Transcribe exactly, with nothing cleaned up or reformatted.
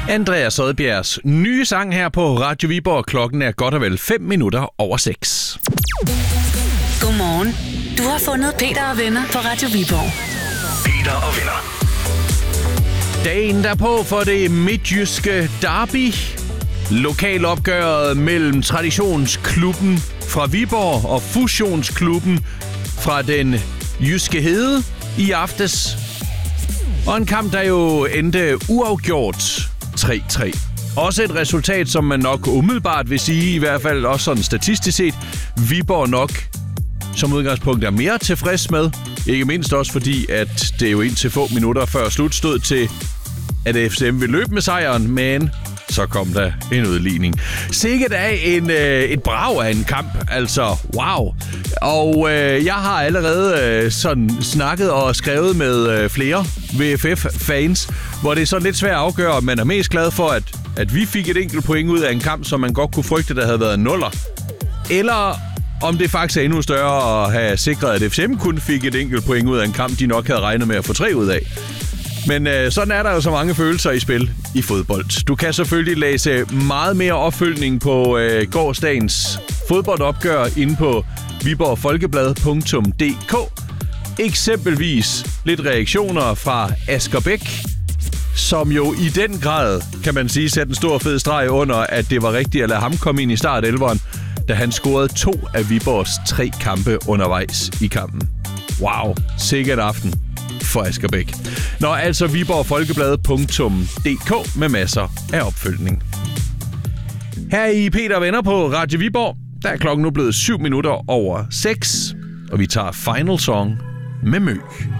Andreas Odbjergs nye sang her på Radio Viborg. Klokken er godt og vel fem minutter over seks. Godmorgen. Du har fundet Peter og venner på Radio Viborg. Peter og venner. Dagen derpå for det midtjyske derby. Lokalopgøret mellem Traditionsklubben fra Viborg og Fusionsklubben fra den jyske hede i aftes. Og en kamp, der jo endte uafgjort tre tre. Også et resultat, som man nok umiddelbart vil sige, i hvert fald også sådan statistisk set, Viborg nok som udgangspunkt er mere tilfreds med. Ikke mindst også fordi, at det jo indtil få minutter før slut stod til, at F C M ville løbe med sejren, men så kom der en udligning. Sikkert af en, øh, et brag af en kamp, altså wow. Og øh, jeg har allerede øh, sådan snakket og skrevet med øh, flere V F F-fans, hvor det er sådan lidt svært at afgøre, om man er mest glad for, at, at vi fik et enkelt point ud af en kamp, som man godt kunne frygte, der havde været nuller. Eller om det faktisk er endnu større at have sikret, at F C M kun fik et enkelt point ud af en kamp, de nok havde regnet med at få tre ud af. Men øh, sådan er der jo så mange følelser i spil i fodbold. Du kan selvfølgelig læse meget mere opfølgning på øh, gårsdagens fodboldopgør inde på viborg folkeblad punktum d k. Eksempelvis lidt reaktioner fra Asger Bæk, som jo i den grad, kan man sige, satte en stor fed streg under, at det var rigtigt at lade ham komme ind i startelveren, da han scorede to af Viborgs tre kampe undervejs i kampen. Wow, sikkert aften for Asger Bæk. Nå, altså viborg folkeblad punktum d k med masser af opfølgning. Her i Peter og venner på Radio Viborg, der er klokken nu blevet syv minutter over seks, og vi tager Final Song med Mø.